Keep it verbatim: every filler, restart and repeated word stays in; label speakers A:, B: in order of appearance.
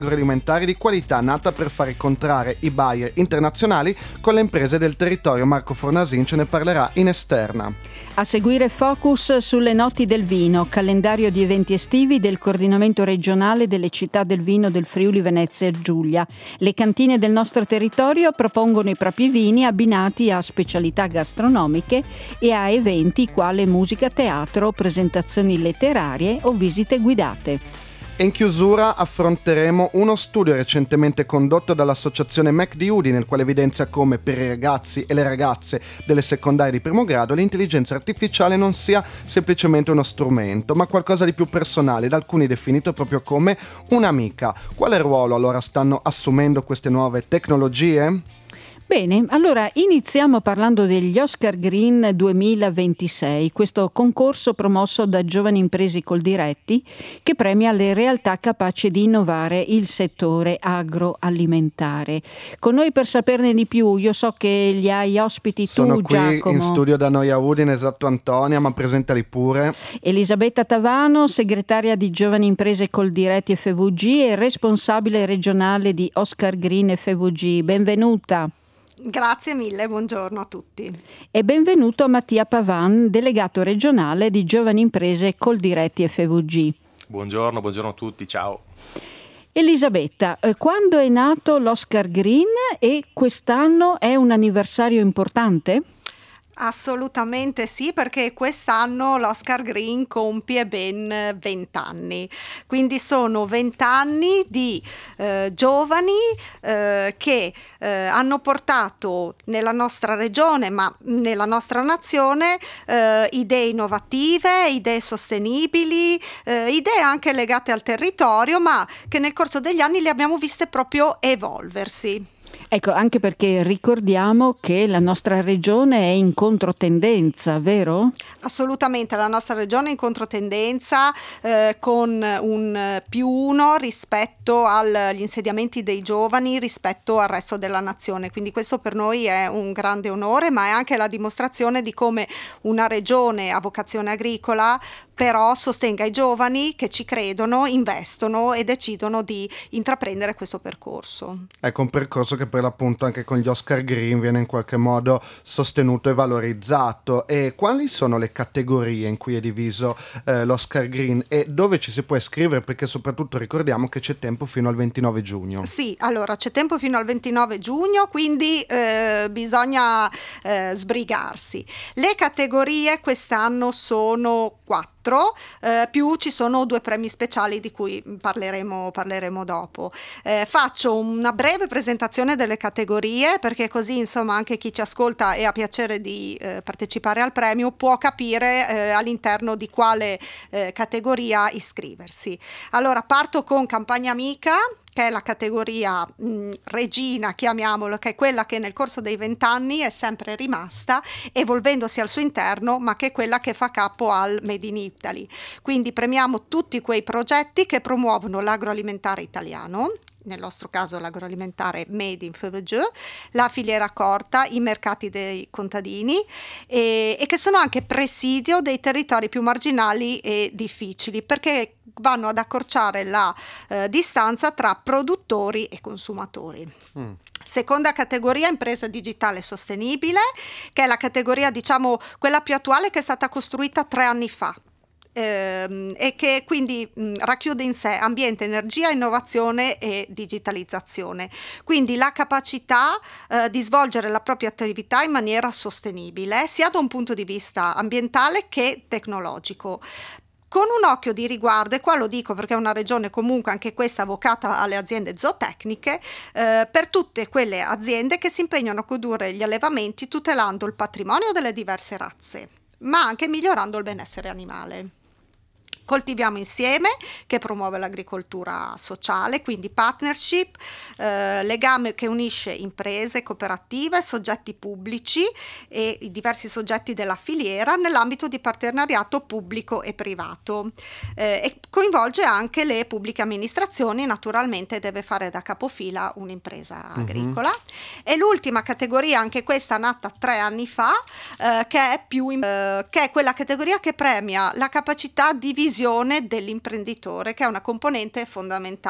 A: agroalimentari di qualità nata per far incontrare i buyer internazionali con le imprese del territorio. Marco Fornasin ce ne parlerà in esterna.
B: A seguire focus sulle notti del vino, calendario di eventi estivi del coordinamento regionale delle città del vino del Friuli Venezia Giulia. Le cantine del nostro territorio propongono i propri vini abbinati a specialità gastronomiche e a eventi quale musica, teatro, presentazioni letterarie o visite guidate.
A: In chiusura affronteremo uno studio recentemente condotto dall'associazione M E C di Udine, nel quale evidenzia come per i ragazzi e le ragazze delle secondarie di primo grado l'intelligenza artificiale non sia semplicemente uno strumento, ma qualcosa di più personale, da alcuni definito proprio come un'amica. Quale ruolo allora stanno assumendo queste nuove tecnologie?
B: Bene, allora iniziamo parlando degli Oscar Green duemilaventisei, questo concorso promosso da Giovani Imprese Coldiretti che premia le realtà capaci di innovare il settore agroalimentare. Con noi per saperne di più, io so che li hai ospiti tu,
A: Sono qui
B: Giacomo.
A: in studio da noi a Udine, esatto Antonia, ma presentali pure.
B: Elisabetta Tavano, segretaria di Giovani Imprese Coldiretti F V G e responsabile regionale di Oscar Green F V G. Benvenuta.
C: Grazie mille, buongiorno a tutti.
B: E benvenuto a Mattia Pavan, delegato regionale di Giovani Imprese Coldiretti F V G.
D: Buongiorno, buongiorno a tutti, ciao.
B: Elisabetta, quando è nato l'Oscar Green e quest'anno è un anniversario importante?
C: Assolutamente sì, perché quest'anno l'Oscar Green compie ben vent'anni, quindi sono vent'anni di eh, giovani eh, che eh, hanno portato nella nostra regione, ma nella nostra nazione, eh, idee innovative, idee sostenibili, eh, idee anche legate al territorio, ma che nel corso degli anni le abbiamo viste proprio evolversi.
B: Ecco, anche perché ricordiamo che la nostra regione è in controtendenza, vero?
C: Assolutamente, la nostra regione è in controtendenza eh, con un più uno rispetto agli insediamenti dei giovani rispetto al resto della nazione, quindi questo per noi è un grande onore, ma è anche la dimostrazione di come una regione a vocazione agricola però sostenga i giovani che ci credono, investono e decidono di intraprendere questo percorso.
A: Ecco, un percorso che per l'appunto anche con gli Oscar Green viene in qualche modo sostenuto e valorizzato. E quali sono le categorie in cui è diviso eh, l'Oscar Green e dove ci si può iscrivere? Perché soprattutto ricordiamo che c'è tempo fino al ventinove giugno.
C: Sì, allora c'è tempo fino al ventinove giugno, quindi eh, bisogna eh, sbrigarsi. Le categorie quest'anno sono quattro. Eh, più ci sono due premi speciali di cui parleremo, parleremo dopo. Eh, faccio una breve presentazione delle categorie perché così insomma anche chi ci ascolta e ha piacere di eh, partecipare al premio può capire eh, all'interno di quale eh, categoria iscriversi. Allora parto con Campagna Amica, che è la categoria mh, regina, chiamiamolo, che è quella che nel corso dei vent'anni è sempre rimasta, evolvendosi al suo interno, ma che è quella che fa capo al Made in Italy. Quindi premiamo tutti quei progetti che promuovono l'agroalimentare italiano, nel nostro caso l'agroalimentare Made in F V G, la filiera corta, i mercati dei contadini e, e che sono anche presidio dei territori più marginali e difficili, perché vanno ad accorciare la eh, distanza tra produttori e consumatori. Mm. Seconda categoria, impresa digitale sostenibile, che è la categoria, diciamo, quella più attuale, che è stata costruita tre anni fa. Ehm, e che quindi mh, racchiude in sé ambiente, energia, innovazione e digitalizzazione, quindi la capacità eh, di svolgere la propria attività in maniera sostenibile sia da un punto di vista ambientale che tecnologico, con un occhio di riguardo, e qua lo dico perché è una regione comunque anche questa avvocata alle aziende zootecniche, eh, per tutte quelle aziende che si impegnano a condurre gli allevamenti tutelando il patrimonio delle diverse razze, ma anche migliorando il benessere animale. Coltiviamo Insieme, che promuove l'agricoltura sociale, quindi partnership, eh, legame che unisce imprese, cooperative, soggetti pubblici e i diversi soggetti della filiera nell'ambito di partenariato pubblico e privato, eh, e coinvolge anche le pubbliche amministrazioni, naturalmente deve fare da capofila un'impresa mm-hmm. agricola. E l'ultima categoria, anche questa nata tre anni fa, eh, che è più eh, che è quella categoria che premia la capacità di visione dell'imprenditore, che è una componente fondamentale